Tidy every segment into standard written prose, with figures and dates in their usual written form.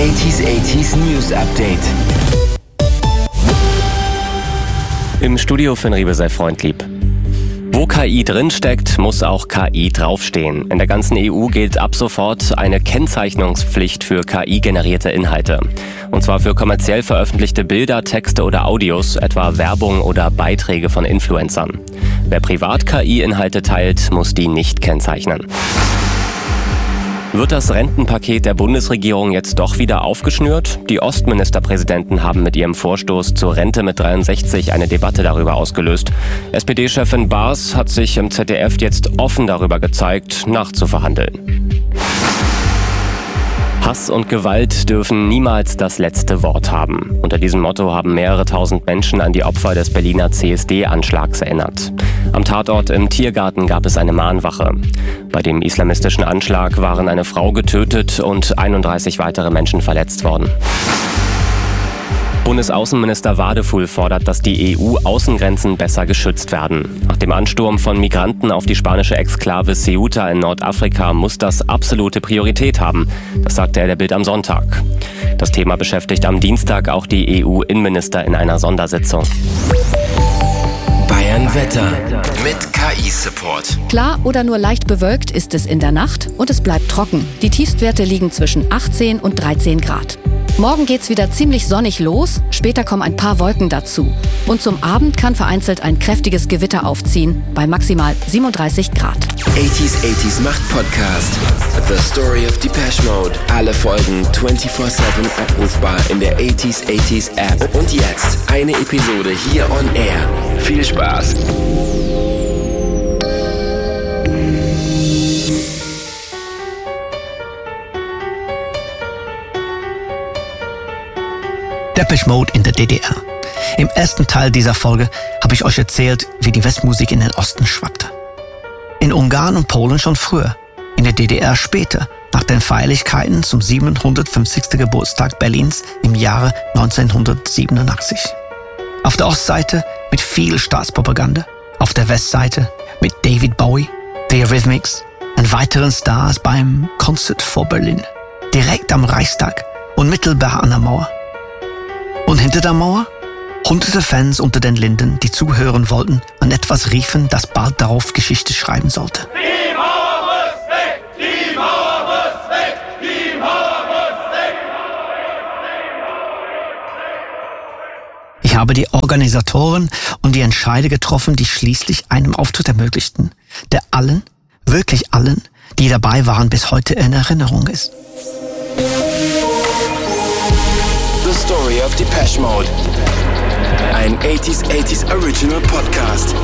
80s News Update. Im Studio Finn Riebe, sei freundlieb. Wo KI drinsteckt, muss auch KI draufstehen. In der ganzen EU gilt ab sofort eine Kennzeichnungspflicht für KI-generierte Inhalte. Und zwar für kommerziell veröffentlichte Bilder, Texte oder Audios, etwa Werbung oder Beiträge von Influencern. Wer privat KI-Inhalte teilt, muss die nicht kennzeichnen. Wird das Rentenpaket der Bundesregierung jetzt doch wieder aufgeschnürt? Die Ostministerpräsidenten haben mit ihrem Vorstoß zur Rente mit 63 eine Debatte darüber ausgelöst. SPD-Chefin Baas hat sich im ZDF jetzt offen darüber gezeigt, nachzuverhandeln. Hass und Gewalt dürfen niemals das letzte Wort haben. Unter diesem Motto haben mehrere tausend Menschen an die Opfer des Berliner CSD-Anschlags erinnert. Am Tatort im Tiergarten gab es eine Mahnwache. Bei dem islamistischen Anschlag waren eine Frau getötet und 31 weitere Menschen verletzt worden. Bundesaußenminister Wadefuhl fordert, dass die EU-Außengrenzen besser geschützt werden. Nach dem Ansturm von Migranten auf die spanische Exklave Ceuta in Nordafrika muss das absolute Priorität haben. Das sagte er der Bild am Sonntag. Das Thema beschäftigt am Dienstag auch die EU-Innenminister in einer Sondersitzung. Bayern Wetter mit KI-Support. Klar oder nur leicht bewölkt ist es in der Nacht und es bleibt trocken. Die Tiefstwerte liegen zwischen 18 und 13 Grad. Morgen geht's wieder ziemlich sonnig los, später kommen ein paar Wolken dazu. Und zum Abend kann vereinzelt ein kräftiges Gewitter aufziehen, bei maximal 37 Grad. 80s Macht Podcast. The Story of Depeche Mode. Alle Folgen 24/7 abrufbar in der 80s App. Und jetzt eine Episode hier on Air. Viel Spaß! Depeche Mode in der DDR. Im ersten Teil dieser Folge habe ich euch erzählt, wie die Westmusik in den Osten schwappte. In Ungarn und Polen schon früher, in der DDR später, nach den Feierlichkeiten zum 750. Geburtstag Berlins im Jahre 1987. Auf der Ostseite mit viel Staatspropaganda, auf der Westseite mit David Bowie, The Eurythmics und weiteren Stars beim Concert for Berlin, direkt am Reichstag und mittelbar an der Mauer. Und hinter der Mauer? Hunderte Fans unter den Linden, die zuhören wollten und etwas riefen, das bald darauf Geschichte schreiben sollte. Die Mauer muss weg! Die Mauer muss weg! Die Mauer muss weg! Ich habe die Organisatoren und die Entscheider getroffen, die schließlich einen Auftritt ermöglichten, der allen, wirklich allen, die dabei waren, bis heute in Erinnerung ist. The Story of Depeche Mode. Ein 80s Original Podcast.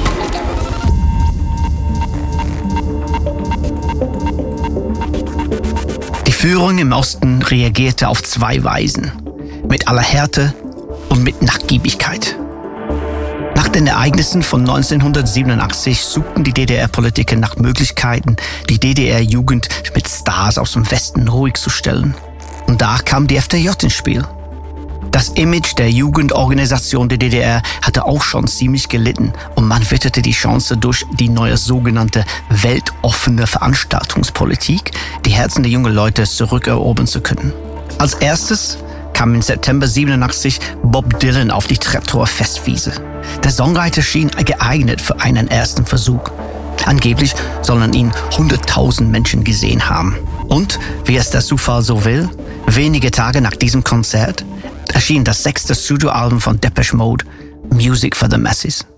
Die Führung im Osten reagierte auf zwei Weisen. Mit aller Härte und mit Nachgiebigkeit. Nach den Ereignissen von 1987 suchten die DDR-Politiker nach Möglichkeiten, die DDR-Jugend mit Stars aus dem Westen ruhig zu stellen. Und da kam die FDJ ins Spiel. Das Image der Jugendorganisation der DDR hatte auch schon ziemlich gelitten und man witterte die Chance durch die neue sogenannte weltoffene Veranstaltungspolitik, die Herzen der jungen Leute zurückerobern zu können. Als erstes kam im September 87 Bob Dylan auf die Treptower Festwiese. Der Songwriter schien geeignet für einen ersten Versuch. Angeblich sollen ihn 100.000 Menschen gesehen haben. Und, wie es der Zufall so will, wenige Tage nach diesem Konzert erschien das 6. Studioalbum von Depeche Mode, Music for the Masses.